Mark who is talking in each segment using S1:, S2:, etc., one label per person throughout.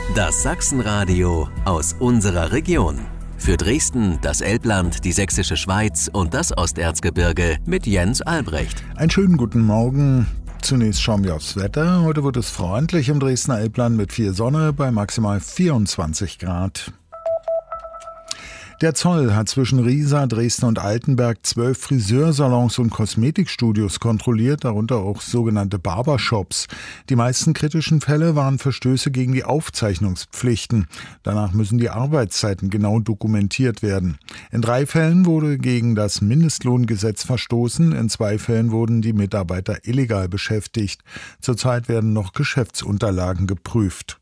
S1: Das Sachsenradio aus unserer Region. Für Dresden, das Elbland, die Sächsische Schweiz und das Osterzgebirge mit Jens Albrecht.
S2: Einen schönen guten Morgen. Zunächst schauen wir aufs Wetter. Heute wird es freundlich im Dresdner Elbland mit viel Sonne bei maximal 24 Grad. Der Zoll hat zwischen Riesa, Dresden und Altenberg 12 Friseursalons und Kosmetikstudios kontrolliert, darunter auch sogenannte Barbershops. Die meisten kritischen Fälle waren Verstöße gegen die Aufzeichnungspflichten. Danach müssen die Arbeitszeiten genau dokumentiert werden. In 3 Fällen wurde gegen das Mindestlohngesetz verstoßen, in 2 Fällen wurden die Mitarbeiter illegal beschäftigt. Zurzeit werden noch Geschäftsunterlagen geprüft.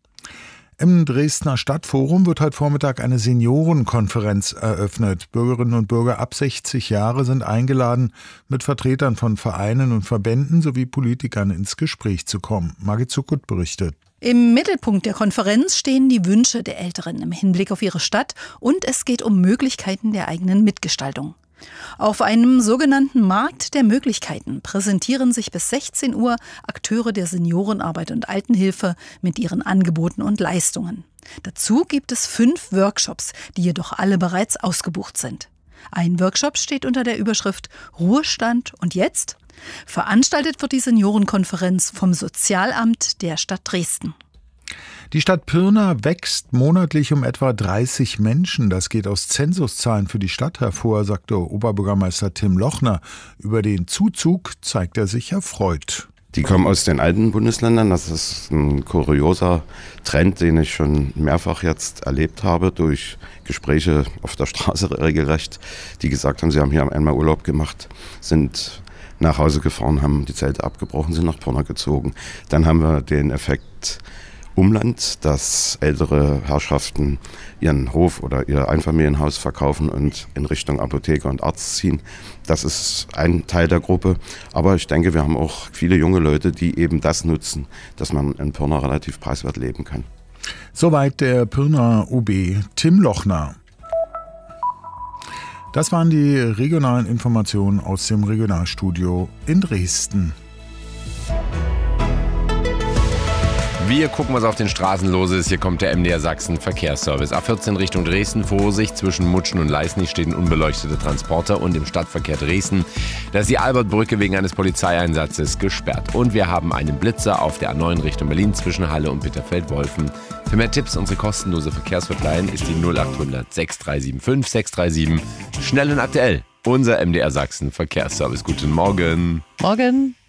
S2: Im Dresdner Stadtforum wird heute Vormittag eine Seniorenkonferenz eröffnet. Bürgerinnen und Bürger ab 60 Jahre sind eingeladen, mit Vertretern von Vereinen und Verbänden sowie Politikern ins Gespräch zu kommen. Margit Zuckut berichtet.
S3: Im Mittelpunkt der Konferenz stehen die Wünsche der Älteren im Hinblick auf ihre Stadt und es geht um Möglichkeiten der eigenen Mitgestaltung. Auf einem sogenannten Markt der Möglichkeiten präsentieren sich bis 16 Uhr Akteure der Seniorenarbeit und Altenhilfe mit ihren Angeboten und Leistungen. Dazu gibt es 5 Workshops, die jedoch alle bereits ausgebucht sind. Ein Workshop steht unter der Überschrift Ruhestand und jetzt? Veranstaltet wird die Seniorenkonferenz vom Sozialamt der Stadt Dresden.
S2: Die Stadt Pirna wächst monatlich um etwa 30 Menschen. Das geht aus Zensuszahlen für die Stadt hervor, sagte Oberbürgermeister Tim Lochner. Über den Zuzug zeigt er sich erfreut.
S4: Die kommen aus den alten Bundesländern. Das ist ein kurioser Trend, den ich schon mehrfach jetzt erlebt habe durch Gespräche auf der Straße regelrecht, die gesagt haben, sie haben hier einmal Urlaub gemacht, sind nach Hause gefahren, haben die Zelte abgebrochen, sind nach Pirna gezogen. Dann haben wir den Effekt Umland, dass ältere Herrschaften ihren Hof oder ihr Einfamilienhaus verkaufen und in Richtung Apotheke und Arzt ziehen. Das ist ein Teil der Gruppe. Aber ich denke, wir haben auch viele junge Leute, die eben das nutzen, dass man in Pirna relativ preiswert leben kann.
S2: Soweit der Pirna OB Tim Lochner. Das waren die regionalen Informationen aus dem Regionalstudio in Dresden.
S5: Wir gucken, was auf den Straßen los ist. Hier kommt der MDR Sachsen Verkehrsservice. A14 Richtung Dresden. Vorsicht, zwischen Mutschen und Leisnig steht ein unbeleuchteter Transporter und im Stadtverkehr Dresden. Da ist die Albertbrücke wegen eines Polizeieinsatzes gesperrt. Und wir haben einen Blitzer auf der A9 Richtung Berlin zwischen Halle und Bitterfeld-Wolfen. Für mehr Tipps, unsere kostenlose Verkehrshotline ist die 0800 6375 637. Schnell und aktuell. Unser MDR Sachsen Verkehrsservice. Guten Morgen.
S3: Morgen.